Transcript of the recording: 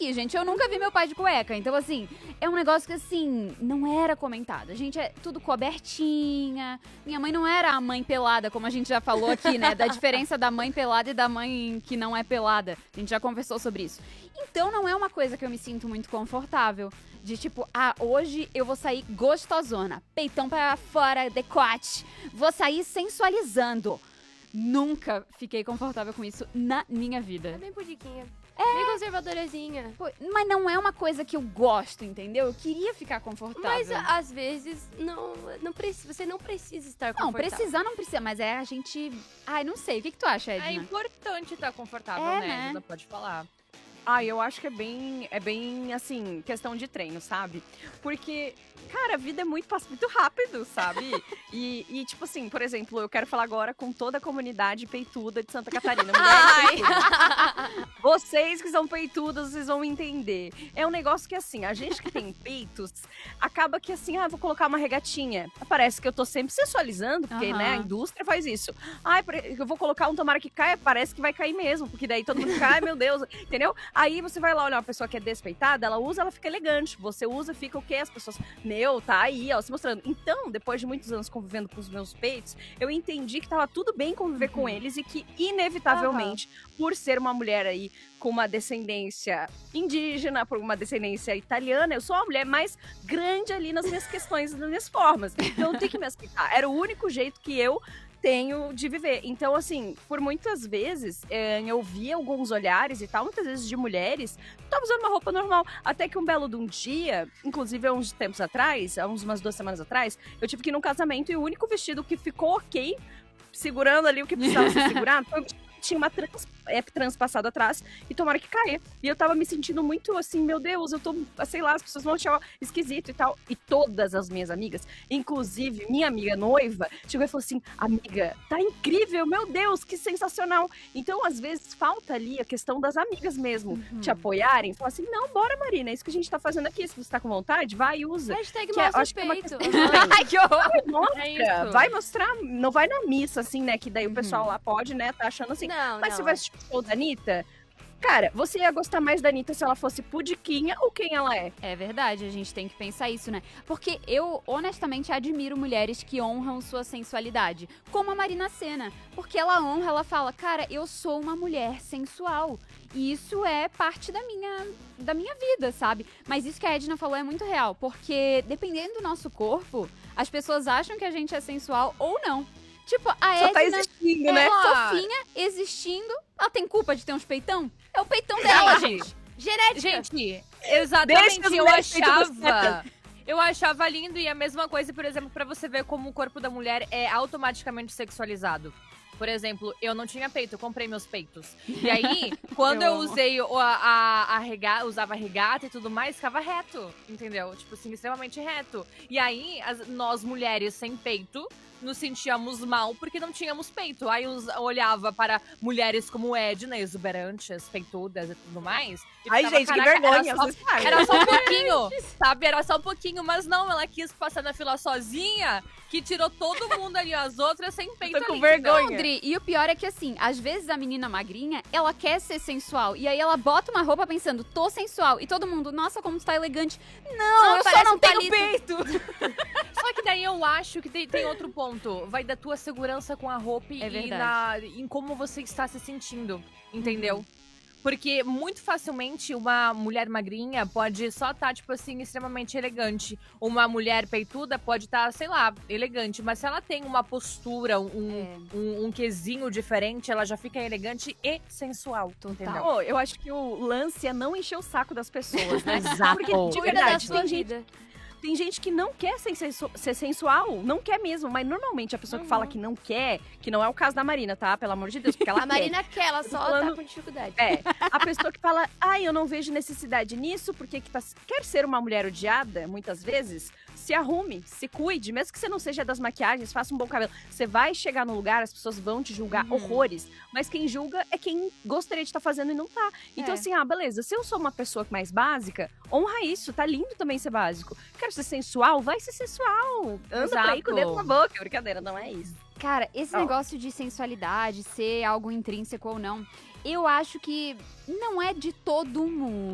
aqui, gente. Eu nunca vi meu pai de cueca. Então, assim, é um negócio que, assim, não era comentado. A gente é tudo cobertinha. Minha mãe não era a mãe pelada, como a gente já falou aqui, né? Da diferença da mãe pelada e da mãe que não é pelada. A gente já conversou sobre isso. Então, não é uma coisa que eu me sinto muito confortável. De tipo, hoje eu vou sair gostosona. Peitão pra fora, decote. Vou sair sensualizando. Nunca fiquei confortável com isso na minha vida. É bem pudiquinha. Bem conservadorazinha. Pô, mas não é uma coisa que eu gosto, entendeu? Eu queria ficar confortável. Mas às vezes você não precisa estar confortável. Não precisa, mas é a gente... Ai, não sei. O que tu acha, Edna? É importante estar confortável, né? Edna, pode falar. Eu acho que é bem, assim, questão de treino, sabe? Porque, cara, a vida é muito rápido, sabe? E, tipo assim, por exemplo, eu quero falar agora com toda a comunidade peituda de Santa Catarina. Vocês que são peitudas, vocês vão entender. É um negócio que, assim, a gente que tem peitos, acaba que, assim, vou colocar uma regatinha. Parece que eu tô sempre sensualizando, porque, né, a indústria faz isso. Eu vou colocar um tomara que caia, parece que vai cair mesmo, porque daí todo mundo cai, meu Deus, entendeu? Aí você vai lá olhar uma pessoa que é despeitada, ela usa, ela fica elegante. Você usa, fica o quê? As pessoas, tá aí, ó, se mostrando. Então, depois de muitos anos convivendo com os meus peitos, eu entendi que tava tudo bem conviver com eles e que, inevitavelmente, por ser uma mulher aí com uma descendência indígena, por uma descendência italiana, eu sou uma mulher mais grande ali nas minhas questões, nas minhas formas. Então, eu tenho que me aceitar. Era o único jeito que eu tenho de viver. Então, assim, por muitas vezes, eu vi alguns olhares e tal, muitas vezes de mulheres, que estavam usando uma roupa normal. Até que um belo de um dia, inclusive há uns tempos atrás, há umas 2 semanas atrás, eu tive que ir num casamento e o único vestido que ficou ok, segurando ali o que precisava ser segurado, foi tinha uma transpassada atrás e tomara que caia. E eu tava me sentindo muito assim, meu Deus, eu tô, sei lá, as pessoas vão achar esquisito e tal. E todas as minhas amigas, inclusive minha amiga noiva, chegou e falou assim, amiga, tá incrível, meu Deus, que sensacional. Então, às vezes, falta ali a questão das amigas mesmo, te apoiarem, falar assim, não, bora Marina, é isso que a gente tá fazendo aqui, se você tá com vontade, vai e usa. Hashtag mostra os peitos. Ai, que horror! Mostra, vai mostrar, não vai na missa, assim, né, que daí o pessoal lá pode, né, tá achando assim, mas não. você vai assistir o show da Anitta, cara, você ia gostar mais da Anitta se ela fosse pudiquinha ou quem ela é? É verdade, a gente tem que pensar isso, né? Porque eu, honestamente, admiro mulheres que honram sua sensualidade. Como a Marina Sena. Porque ela honra, ela fala, cara, eu sou uma mulher sensual. E isso é parte da minha vida, sabe? Mas isso que a Edna falou é muito real. Porque, dependendo do nosso corpo, as pessoas acham que a gente é sensual ou não. Tipo, a Só Edna tá existindo, né? fofinha, existindo. Ela tem culpa de ter uns peitão? É o peitão dela, gente. Genética. Gente, exatamente, Deixa os eu meus peitos achava... Eu achava lindo e a mesma coisa, por exemplo, pra você ver como o corpo da mulher é automaticamente sexualizado. Por exemplo, eu não tinha peito, eu comprei meus peitos. E aí, quando eu usei usava regata e tudo mais, ficava reto, entendeu? Tipo assim, extremamente reto. E aí, nós mulheres sem peito, nos sentíamos mal porque não tínhamos peito. Aí eu olhava para mulheres como Edna, exuberantes, peitudas e tudo mais. E ai, ficava, gente, que vergonha. Era só um pouquinho, sabe? Era só um pouquinho, mas não, ela quis passar na fila sozinha, que tirou todo mundo ali, as outras sem peito tô com ali. vergonha. Não, Dri, e o pior é que assim, às vezes a menina magrinha, ela quer ser sensual. E aí ela bota uma roupa pensando, tô sensual. E todo mundo, nossa, como tu tá elegante. Não, eu só não tenho peito. Só que daí eu acho que tem outro ponto. Vai da tua segurança com a roupa em como você está se sentindo, entendeu? Porque muito facilmente uma mulher magrinha pode só estar, tipo assim, extremamente elegante. Uma mulher peituda pode estar, sei lá, elegante. Mas se ela tem uma postura, um quesinho diferente, ela já fica elegante e sensual, entendeu? Eu acho que o lance é não encher o saco das pessoas, né? Exato. Porque, de verdade, tem gente que não quer ser sensual, não quer mesmo, mas normalmente a pessoa que fala que não quer, que não é o caso da Marina, tá? Pelo amor de Deus, porque ela A Marina quer, ela só tá com dificuldade. A pessoa que fala, eu não vejo necessidade nisso, porque quer ser uma mulher odiada, muitas vezes, se arrume, se cuide, mesmo que você não seja das maquiagens, faça um bom cabelo. Você vai chegar no lugar, as pessoas vão te julgar horrores, mas quem julga é quem gostaria de estar fazendo e não tá. Então assim, beleza, se eu sou uma pessoa mais básica, honra isso, tá lindo também ser básico. Quero ser sensual, vai ser sensual. Anda pra aí com o dedo na boca, brincadeira, não é isso. Cara, esse negócio de sensualidade, ser algo intrínseco ou não, eu acho que não é de todo mundo.